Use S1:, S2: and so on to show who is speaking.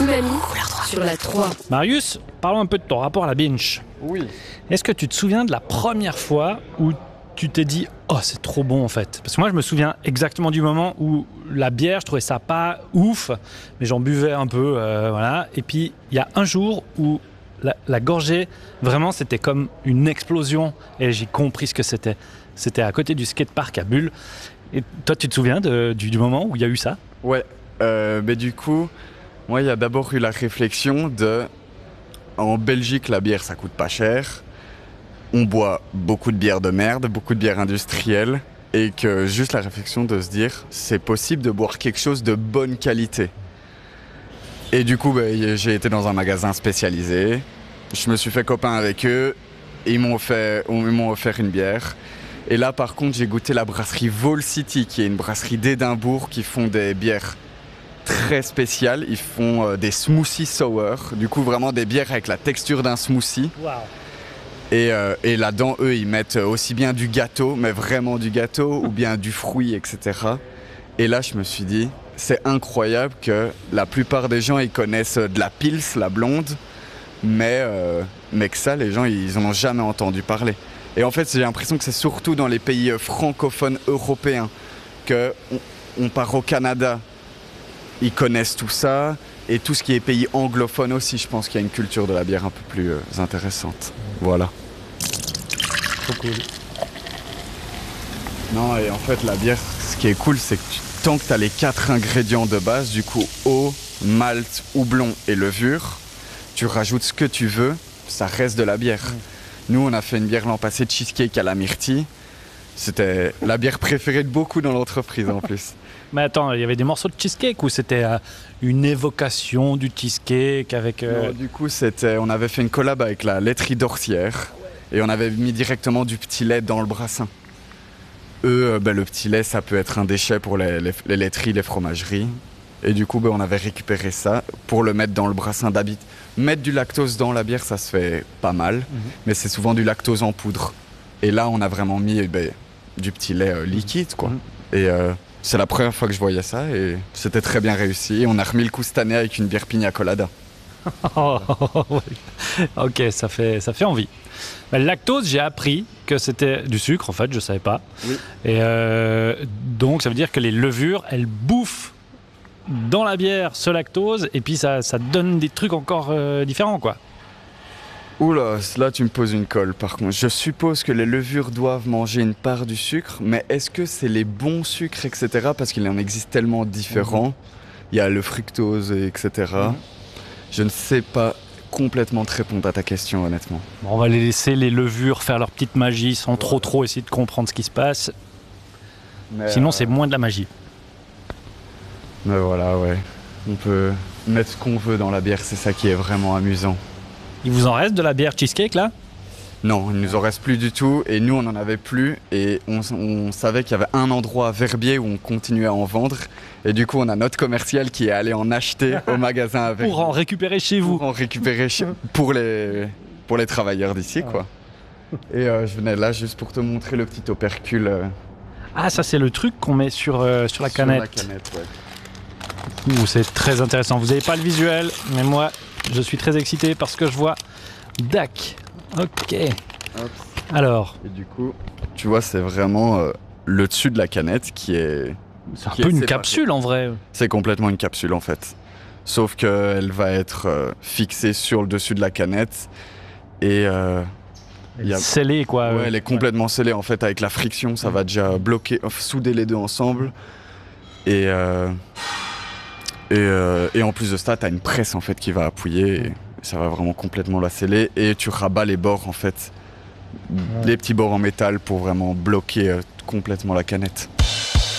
S1: Umami sur la 3.
S2: Marius, parlons un peu de ton rapport à la binge.
S3: Oui.
S2: Est-ce que tu te souviens de la première fois où tu t'es dit « Oh, c'est trop bon en fait ». Parce que moi, je me souviens exactement du moment où la bière, je trouvais ça pas ouf, mais j'en buvais un peu, voilà. Et puis, il y a un jour où la gorgée, vraiment, c'était comme une explosion. Et j'ai compris ce que c'était. C'était à côté du skatepark à Bulle. Et toi, tu te souviens du moment où il y a eu ça ?
S3: Ouais. Mais du coup, moi, il y a d'abord eu la réflexion en Belgique, la bière, ça coûte pas cher. On boit beaucoup de bière de merde, beaucoup de bière industrielle, et que juste la réflexion de se dire, c'est possible de boire quelque chose de bonne qualité. Et du coup, j'ai été dans un magasin spécialisé, je me suis fait copain avec eux, et ils m'ont offert une bière. Et là, par contre, j'ai goûté la brasserie Vol City, qui est une brasserie d'Édimbourg, qui font des bières très spéciales. Ils font des smoothies sour, du coup vraiment des bières avec la texture d'un smoothie.
S2: Wow.
S3: Et là-dedans, eux, ils mettent aussi bien du gâteau, mais vraiment du gâteau, ou bien du fruit, etc. Et là, je me suis dit, c'est incroyable que la plupart des gens, ils connaissent de la Pils, la blonde, mais que ça, les gens, ils en ont jamais entendu parler. Et en fait, j'ai l'impression que c'est surtout dans les pays francophones européens qu'on part au Canada, ils connaissent tout ça, et tout ce qui est pays anglophone aussi, je pense qu'il y a une culture de la bière un peu plus intéressante. Voilà.
S2: Trop cool.
S3: Non, et en fait, la bière, ce qui est cool, c'est que tant que tu as les 4 ingrédients de base, du coup, eau, malt, houblon et levure, tu rajoutes ce que tu veux, ça reste de la bière. Nous, on a fait une bière l'an passé, cheesecake à la myrtille. C'était la bière préférée de beaucoup dans l'entreprise en plus.
S2: Mais attends, il y avait des morceaux de cheesecake ou c'était une évocation du cheesecake avec...
S3: Non, du coup, on avait fait une collab avec la laiterie d'Orsières et on avait mis directement du petit lait dans le brassin. Eux, le petit lait, ça peut être un déchet pour les laiteries, les fromageries. Et du coup, on avait récupéré ça pour le mettre dans le brassin d'habit. Mettre du lactose dans la bière, ça se fait pas mal, mais c'est souvent du lactose en poudre. Et là, on a vraiment mis du petit lait liquide, quoi. Et c'est la première fois que je voyais ça et c'était très bien réussi. Et on a remis le coup cette année avec une bière pina colada.
S2: Ok, ça fait envie. Le lactose, j'ai appris que c'était du sucre, en fait, je savais pas.
S3: Oui.
S2: Et donc, ça veut dire que les levures, elles bouffent dans la bière ce lactose et puis ça donne des trucs encore différents, quoi.
S3: Oula, là tu me poses une colle par contre. Je suppose que les levures doivent manger une part du sucre, mais est-ce que c'est les bons sucres, etc. Parce qu'il en existe tellement différents. Il y a le fructose, etc. Je ne sais pas complètement te répondre à ta question, honnêtement.
S2: Bon, on va les laisser les levures faire leur petite magie sans trop essayer de comprendre ce qui se passe.
S3: Mais
S2: sinon, c'est moins de la magie.
S3: Mais voilà, ouais. On peut mettre ce qu'on veut dans la bière, c'est ça qui est vraiment amusant.
S2: Il vous en reste de la bière cheesecake, là ?
S3: Non, il nous en reste plus du tout et nous on n'en avait plus et on savait qu'il y avait un endroit à Verbier où on continuait à en vendre et du coup on a notre commercial qui est allé en acheter au magasin à Verbier.
S2: Pour en récupérer chez vous.
S3: Pour en récupérer pour les travailleurs d'ici, quoi. Et je venais là juste pour te montrer le petit opercule.
S2: Ah, ça c'est le truc qu'on met sur la canette.
S3: Sur la canette, ouais.
S2: Ouh, c'est très intéressant. Vous n'avez pas le visuel, mais moi je suis très excité parce que je vois DAC. Ok.
S3: Hop.
S2: Alors.
S3: Et du coup, tu vois, c'est vraiment le dessus de la canette qui est...
S2: C'est un peu une capsule en vrai.
S3: C'est complètement une capsule en fait. Sauf qu'elle va être fixée sur le dessus de la canette et...
S2: scellée quoi.
S3: Ouais, elle est complètement scellée en fait avec la friction, ça va déjà bloquer, souder les deux ensemble. Et en plus de ça, t'as une presse en fait qui va appuyer et ça va vraiment complètement la sceller et tu rabats les bords en fait, les petits bords en métal pour vraiment bloquer complètement la canette.